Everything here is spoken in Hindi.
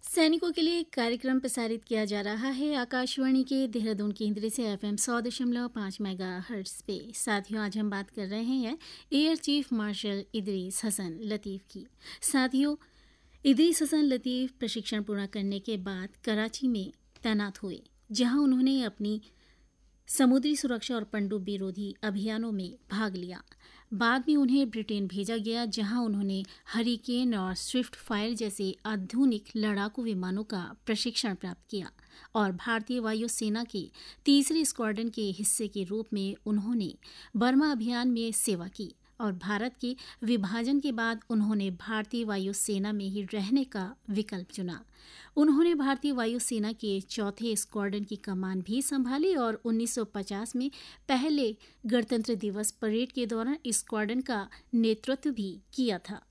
सैनिकों के लिए कार्यक्रम प्रसारित किया जा रहा है आकाशवाणी के देहरादून केंद्र से एफएम 100.5 मेगाहर्ट्ज पे। साथियों, आज हम बात कर रहे हैं air chief marshal Idris Hasan लतीफ़ की। साथियों, इदरीस हसन लतीफ़ प्रशिक्षण पूरा करने के बाद कराची में तैनात हुए, जहां उन्होंने अपनी समुद्री सुरक्षा और पनडुब्बी विरोधी अभियानों में भाग लिया। बाद में उन्हें ब्रिटेन भेजा गया, जहां उन्होंने हरिकेन और स्विफ्ट फायर जैसे आधुनिक लड़ाकू विमानों का प्रशिक्षण प्राप्त किया और भारतीय वायुसेना के तीसरे स्क्वाड्रन के हिस्से के रूप में उन्होंने बर्मा अभियान में सेवा की और भारत के विभाजन के बाद उन्होंने भारतीय वायुसेना में ही रहने का विकल्प चुना। उन्होंने भारतीय वायुसेना के चौथे स्क्वाड्रन की कमान भी संभाली और 1950 में पहले गणतंत्र दिवस परेड के दौरान स्क्वाड्रन का नेतृत्व भी किया था।